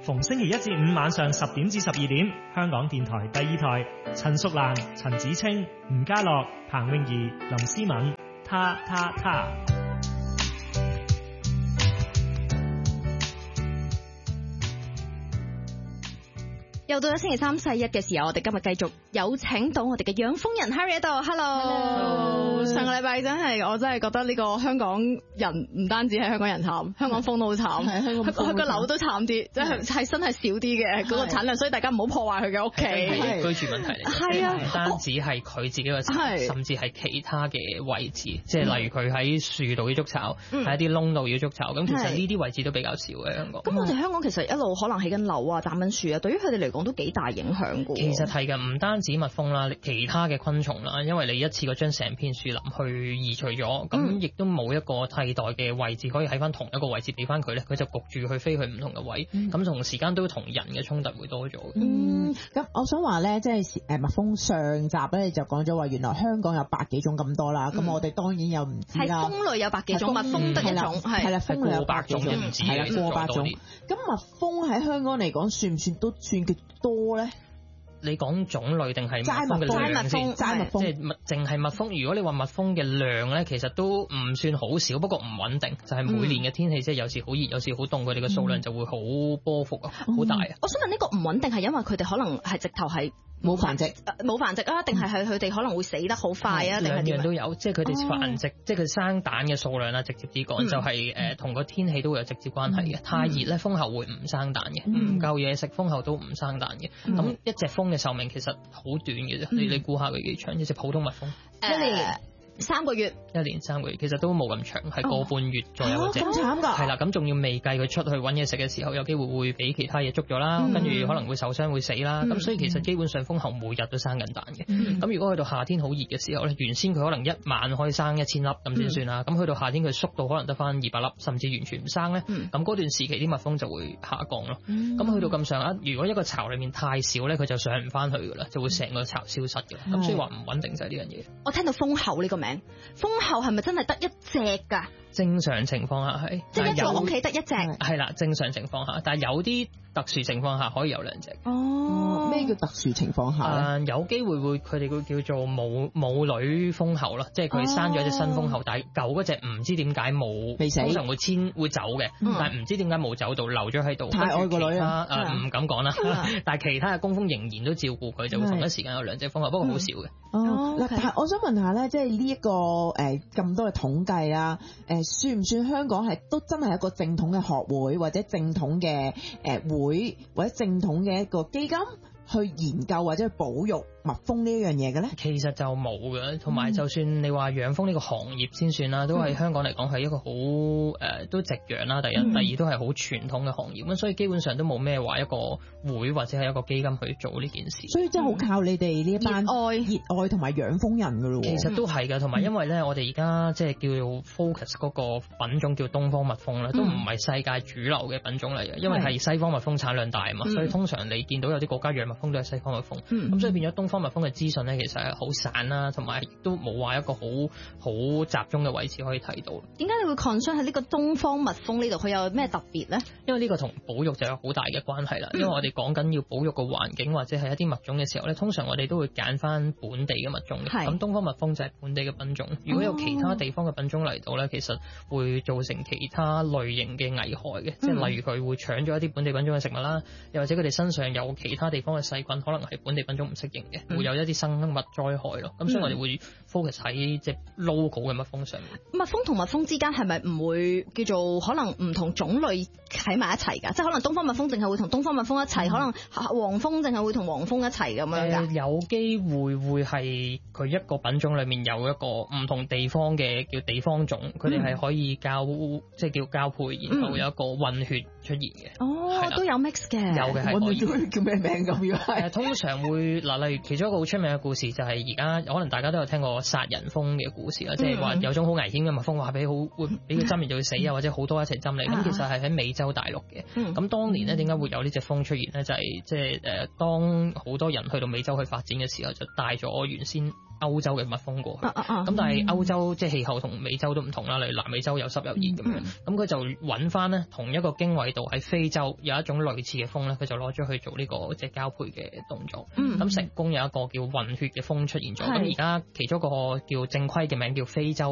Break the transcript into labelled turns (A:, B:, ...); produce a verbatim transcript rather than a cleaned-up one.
A: 逢星期一至五晚上十點至十二點，香港電台第二台，陳淑蘭、陳子清、吳家樂、彭詠儀、林思敏，他他他。
B: 又到咗星期三四一嘅時候，我哋今日繼續有請到我哋嘅養蜂人 Harry 喺度 ，Hello。上個禮拜真係我真係覺得呢個香港人唔單止係香港人慘，香港蜂都好慘，佢佢個樓都慘啲，即係係真係少啲嘅嗰個產量，所以大家唔好破壞佢嘅屋企。
C: 係居住問題嚟，
B: 係啊，
C: 唔單止係佢自己嘅巢，甚至係其他嘅位置，即係例如佢喺樹度要築巢，喺一啲窿度要築巢，咁其實呢啲位置都比較少嘅香港。
B: 咁我哋香港其實一路可能起緊樓啊、斬緊樹啊，對於佢哋嚟講都幾大影響㗎。
C: 其實係嘅，唔單止蜜蜂啦，其他嘅昆蟲啦，因為你一次過將成片樹林去移除咗，咁亦都冇一個替代嘅位置可以喺翻同一個位置俾翻佢咧，佢就焗住去飛去唔同嘅位，咁、嗯、同時間都同人嘅衝突會多咗。
D: 嗯，咁我想話咧，即係誒蜜蜂上集咧就講咗話，原來香港有百幾種咁多啦，咁、嗯、我哋當然又唔知啦。係蜂類有百幾種，蜜蜂得一種，係啦，蜂類有百種，
C: 唔止係
D: 啦，過百種。咁蜜蜂喺香港嚟講，算唔算都算極多咧？
C: 你講種類定係蜜蜂嘅量先？
D: 齋蜜蜂，
C: 即係蜜，淨係蜜蜂。如果你話蜜蜂嘅量咧，其實都唔算好少，不過唔穩定。就係、是、每年嘅天氣，即係有時好熱，有時好凍，佢哋嘅數量就會好波幅啊，好、嗯、大啊。
B: 我想問呢個唔穩定係因為佢哋可能係直頭係
D: 冇繁殖，
B: 冇繁殖啊？定係係佢哋可能會死得好快啊？定係
C: 兩樣都有，即係佢哋繁殖，哦、即係佢生蛋嘅數量啦。直接啲講、嗯、就係誒同個天氣都會有直接關係嘅。嗯、太熱咧，蜂后會唔生蛋嘅，唔夠嘢食，蜂后都唔生蛋嘅。咁、嗯、一隻蜂嘅壽命其實好短嘅啫、嗯，你你估下佢幾長？一隻普通蜜蜂
B: 一年三個月，
C: 一年三個月，其實都冇咁長，係個半月左右嘅啫。
D: 咁慘㗎！
C: 係啦，咁仲要未計佢出去揾嘢食嘅時候，有機會會俾其他嘢捉咗啦，跟、嗯、住可能會受傷會死啦。咁、嗯、所以其實基本上蜂后每日都生緊蛋嘅。咁、嗯、如果去到夏天好熱嘅時候咧，原先佢可能一晚可以生一千粒咁先算啦。咁、嗯、去到夏天佢縮到可能得翻二百粒，甚至完全唔生咧。咁、嗯、嗰段時期啲蜜蜂就會下降咯。咁、嗯、去到咁上下，如果一個巢裡面太少咧，佢就上唔翻去㗎啦，就會成個巢消失嘅。咁、嗯、所以話唔穩定就係呢樣嘢。
B: 我聽到蜂后呢個名，蜂后係咪真係得一隻㗎？
C: 正常情況下係，
B: 即係一個屋企得一隻。
C: 係啦，正常情況下，但係有啲特殊情況下可以有兩隻。
D: 哦，咩叫特殊情況下咧、
C: 呃？有機會會佢哋會叫做母母女蜂后啦，即係佢生咗一隻新蜂后，哦、但係舊嗰隻唔知點解冇，未死，通常會遷會走嘅、嗯，但係唔知點解冇走到，留咗喺度。
D: 太愛個女啊！
C: 誒唔敢講啦，但係其他嘅工蜂仍然都照顧佢，就會同一時間有兩隻蜂后，不過好少嘅。
D: 哦，嗱，但係我想問下咧，即係呢一個誒咁、呃、多嘅統計啦，誒、呃、算唔算香港係都真係一個正統嘅學會或者正統嘅誒、呃、會或者正統嘅一個基金去研究或者去保育蜜蜂呢一樣嘢嘅咧？其
C: 實就冇嘅，同埋就算你話養蜂呢個行業先算啦，都係香港嚟講係一個好誒、呃、都直養啦。第一、嗯、第二都係好傳統嘅行業，咁所以基本上都冇咩話一個會或者係一個基金去做呢件事。所以真係好靠你哋呢一班熱愛熱愛同埋養蜂人噶咯。其實都係㗎，同埋因為咧，我哋而家即係叫做 focus 嗰個品種叫東方蜜蜂啦，都唔係世界主流嘅品種嚟嘅，因為係西方蜜蜂產量大啊嘛、嗯，所以通常你見到有啲國家養蜜蜂都係西方蜜蜂，咁、嗯、所以變咗東方蜜蜂嘅資訊咧，其實係好散啦，同埋都冇話一個好好集中嘅位置可以睇到。
B: 點解你會 concern 喺呢個東方蜜蜂呢度？佢有咩特別咧？
C: 因為呢個同保育就有好大嘅關係啦。因為我哋講緊要保育個環境或者係一啲物種嘅時候咧，通常我哋都會揀翻本地嘅物種嘅。咁東方蜜蜂就係本地嘅品種。如果有其他地方嘅品種嚟到咧，其實會造成其他類型嘅危害嘅，即、嗯、係例如佢會搶咗一啲本地品種嘅食物啦，又或者佢哋身上有其他地方嘅細菌，可能係本地品種唔適應嘅、嗯，會有一啲生物災害咯。咁、嗯、所以我哋會 focus 喺即係 local 嘅蜜蜂上面。
B: 蜜蜂同蜜蜂之間係咪唔會叫做可能唔同種類喺埋一齊㗎？即係可能東方蜜蜂淨係會同東方蜜蜂一齊、嗯，可能黃蜂淨係會同黃蜂一齊咁樣㗎、呃？有機會會係佢一個品種裏面有一個唔同地方嘅叫地方種，佢哋係可以交即係叫交配，然後有一個混血出現嘅。哦，都有 mix 嘅，有嘅係可以。叫咩名咁樣？係通常會嗱，例如其中一個好出名嘅故事就係而家可能大家都有聽過殺人蜂嘅故事啦，即係話有種好危險嘅蜜蜂話俾好會俾佢針完就會死啊，或者好多一齊針你。咁其實係喺美洲大陸嘅。咁、嗯、當年咧點解會有呢隻蜂出現咧？就係即係誒當好多人去到美洲去發展嘅時候，就帶咗原先
C: 歐洲嘅蜜蜂過去。咁、
B: 啊啊、
C: 但係歐洲即係氣候同美洲都唔同啦，例如南美洲又濕又熱咁樣。咁、嗯、佢就揾翻咧同一個經緯度喺非洲有一種類似嘅蜂咧，佢就攞咗去做呢、這個即係交配嘅動作。咁、嗯、成功有一個叫混血嘅蜂出現咗。咁而家其中一個叫正規嘅名叫非洲